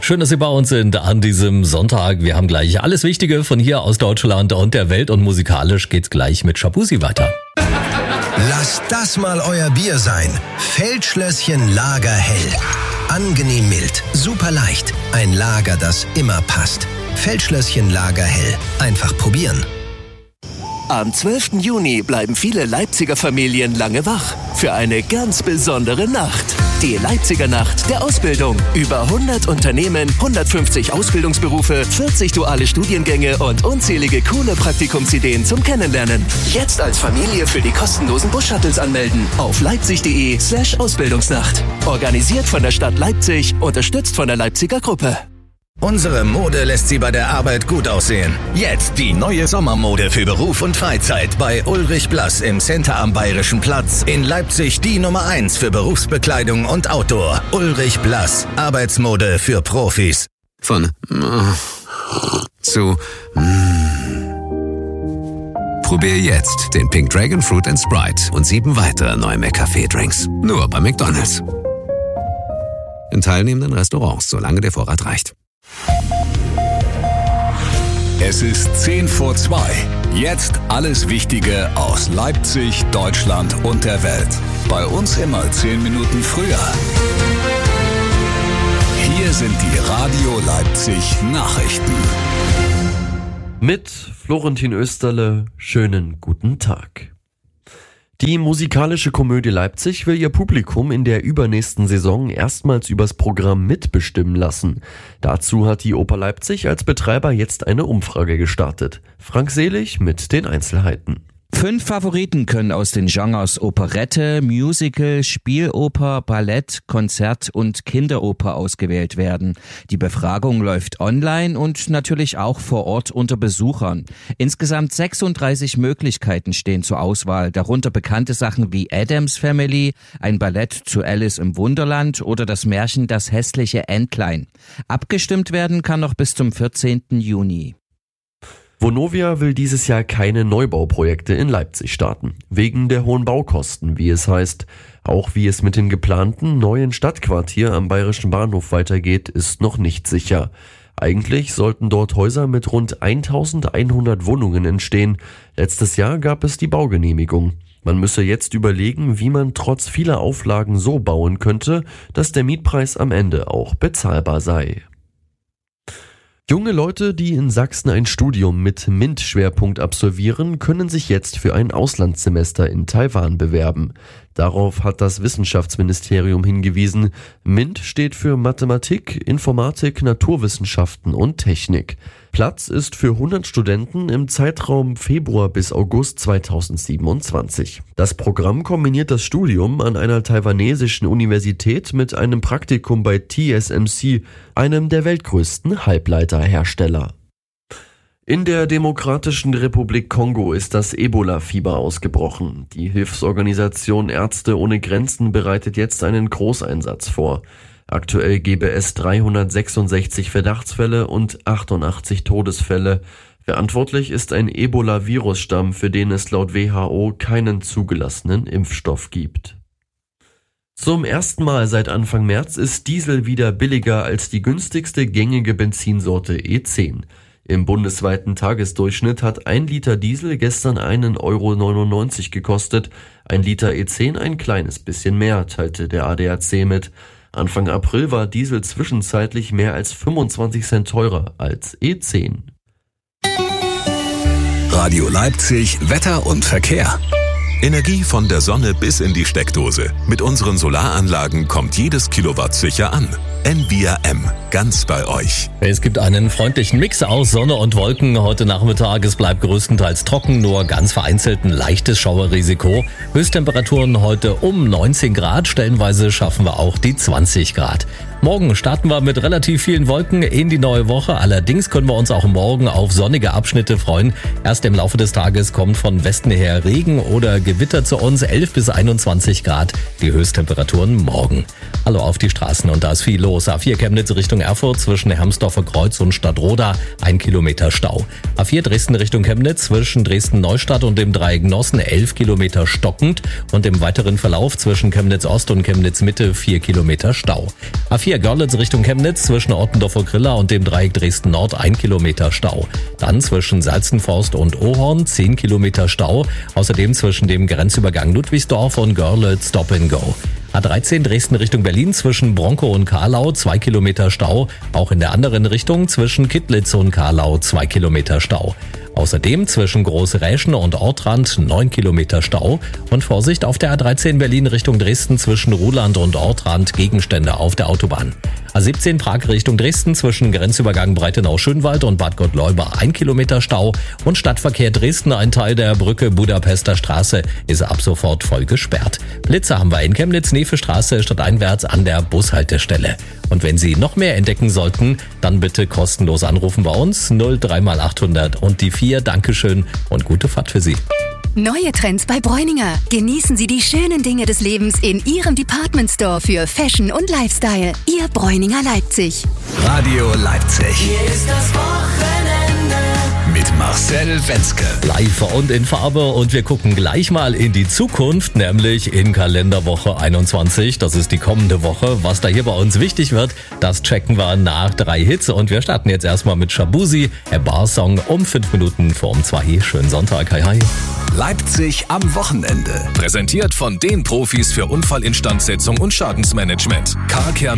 Schön, dass Sie bei uns sind an diesem Sonntag. Wir haben gleich alles Wichtige von hier aus Deutschland und der Welt und musikalisch geht's gleich mit Shabuzi weiter. Lasst das mal euer Bier sein. Feldschlösschen Lagerhell. Angenehm mild, super leicht. Ein Lager, das immer passt. Feldschlösschen Lagerhell. Einfach probieren. Am 12. Juni bleiben viele Leipziger Familien lange wach für eine ganz besondere Nacht. Die Leipziger Nacht der Ausbildung. Über 100 Unternehmen, 150 Ausbildungsberufe, 40 duale Studiengänge und unzählige coole Praktikumsideen zum Kennenlernen. Jetzt als Familie für die kostenlosen Bus-Shuttles anmelden auf leipzig.de/Ausbildungsnacht. Organisiert von der Stadt Leipzig, unterstützt von der Leipziger Gruppe. Unsere Mode lässt Sie bei der Arbeit gut aussehen. Jetzt die neue Sommermode für Beruf und Freizeit bei Ulrich Blass im Center am Bayerischen Platz. In Leipzig die Nummer 1 für Berufsbekleidung und Outdoor. Ulrich Blass. Arbeitsmode für Profis. Von zu Probier jetzt den Pink Dragon Fruit & Sprite und 7 weitere neue McCafé-Drinks. Nur bei McDonald's. In teilnehmenden Restaurants, solange der Vorrat reicht. Es ist 1:10 Jetzt alles Wichtige aus Leipzig, Deutschland und der Welt. Bei uns immer 10 Minuten früher. Hier sind die Radio Leipzig Nachrichten. Mit Florentin Österle, schönen guten Tag. Die musikalische Komödie Leipzig will ihr Publikum in der übernächsten Saison erstmals übers Programm mitbestimmen lassen. Dazu hat die Oper Leipzig als Betreiber jetzt eine Umfrage gestartet. Frank Selig mit den Einzelheiten. 5 Favoriten können aus den Genres Operette, Musical, Spieloper, Ballett, Konzert und Kinderoper ausgewählt werden. Die Befragung läuft online und natürlich auch vor Ort unter Besuchern. Insgesamt 36 Möglichkeiten stehen zur Auswahl, darunter bekannte Sachen wie Addams Family, ein Ballett zu Alice im Wunderland oder das Märchen Das hässliche Entlein. Abgestimmt werden kann noch bis zum 14. Juni. Vonovia will dieses Jahr keine Neubauprojekte in Leipzig starten, wegen der hohen Baukosten, wie es heißt. Auch wie es mit dem geplanten neuen Stadtquartier am Bayerischen Bahnhof weitergeht, ist noch nicht sicher. Eigentlich sollten dort Häuser mit rund 1100 Wohnungen entstehen. Letztes Jahr gab es die Baugenehmigung. Man müsse jetzt überlegen, wie man trotz vieler Auflagen so bauen könnte, dass der Mietpreis am Ende auch bezahlbar sei. Junge Leute, die in Sachsen ein Studium mit MINT-Schwerpunkt absolvieren, können sich jetzt für ein Auslandssemester in Taiwan bewerben. Darauf hat das Wissenschaftsministerium hingewiesen. MINT steht für Mathematik, Informatik, Naturwissenschaften und Technik. Platz ist für 100 Studenten im Zeitraum Februar bis August 2027. Das Programm kombiniert das Studium an einer taiwanesischen Universität mit einem Praktikum bei TSMC, einem der weltgrößten Halbleiterhersteller. In der Demokratischen Republik Kongo ist das Ebola-Fieber ausgebrochen. Die Hilfsorganisation Ärzte ohne Grenzen bereitet jetzt einen Großeinsatz vor. Aktuell gebe es 366 Verdachtsfälle und 88 Todesfälle. Verantwortlich ist ein Ebola-Virusstamm, für den es laut WHO keinen zugelassenen Impfstoff gibt. Zum ersten Mal seit Anfang März ist Diesel wieder billiger als die günstigste gängige Benzinsorte E10. Im bundesweiten Tagesdurchschnitt hat 1 Liter Diesel gestern 1,99 € gekostet. 1 Liter E10 ein kleines bisschen mehr, teilte der ADAC mit. Anfang April war Diesel zwischenzeitlich mehr als 25 Cent teurer als E10. Radio Leipzig, Wetter und Verkehr. Energie von der Sonne bis in die Steckdose. Mit unseren Solaranlagen kommt jedes Kilowatt sicher an. Envia M, ganz bei euch. Es gibt einen freundlichen Mix aus Sonne und Wolken. Heute Nachmittag, es bleibt größtenteils trocken, nur ganz vereinzelt ein leichtes Schauerrisiko. Höchsttemperaturen heute um 19 Grad, stellenweise schaffen wir auch die 20 Grad. Morgen starten wir mit relativ vielen Wolken in die neue Woche. Allerdings können wir uns auch morgen auf sonnige Abschnitte freuen. Erst im Laufe des Tages kommt von Westen her Regen oder Gewitter zu uns. 11 bis 21 Grad die Höchsttemperaturen morgen. Hallo auf die Straßen und da ist viel los. A4 Chemnitz Richtung Erfurt zwischen Hermsdorfer Kreuz und Stadtroda 1 Kilometer Stau. A4 Dresden Richtung Chemnitz zwischen Dresden-Neustadt und dem Dreieck Nossen 11 Kilometer stockend und im weiteren Verlauf zwischen Chemnitz Ost und Chemnitz Mitte 4 Kilometer Stau. A4 A4 Görlitz Richtung Chemnitz zwischen Ottendorfer Griller und dem Dreieck Dresden Nord 1 Kilometer Stau. Dann zwischen Salzenforst und Ohorn 10 Kilometer Stau. Außerdem zwischen dem Grenzübergang Ludwigsdorf und Görlitz Stop and Go. A13 Dresden Richtung Berlin zwischen Bronkow und Carlau 2 Kilometer Stau. Auch in der anderen Richtung zwischen Kittlitz und Carlau 2 Kilometer Stau. Außerdem zwischen Großräschen und Ortrand 9 Kilometer Stau. Und Vorsicht auf der A13 Berlin Richtung Dresden zwischen Ruhland und Ortrand Gegenstände auf der Autobahn. A17 Prag Richtung Dresden zwischen Grenzübergang Breitenau-Schönwald und Bad Gottleuba 1 Kilometer Stau. Und Stadtverkehr Dresden, ein Teil der Brücke Budapester Straße, ist ab sofort voll gesperrt. Blitze haben wir in Chemnitz, Nevestraße stadteinwärts an der Bushaltestelle. Und wenn Sie noch mehr entdecken sollten, dann bitte kostenlos anrufen bei uns 03x800 und die 4. Dankeschön und gute Fahrt für Sie. Neue Trends bei Bräuninger. Genießen Sie die schönen Dinge des Lebens in Ihrem Department Store für Fashion und Lifestyle. Ihr Bräuninger Leipzig. Radio Leipzig. Hier ist das Wochenende. Mit Marcel Wenzke. Live und in Farbe und wir gucken gleich mal in die Zukunft, nämlich in Kalenderwoche 21. Das ist die kommende Woche. Was da hier bei uns wichtig wird, das checken wir nach 3 Hits und wir starten jetzt erstmal mit Shabuzi, A Bar Song um 5 Minuten vor um 2. Schönen Sonntag, hi hi. Leipzig am Wochenende. Präsentiert von den Profis für Unfallinstandsetzung und Schadensmanagement. Carcare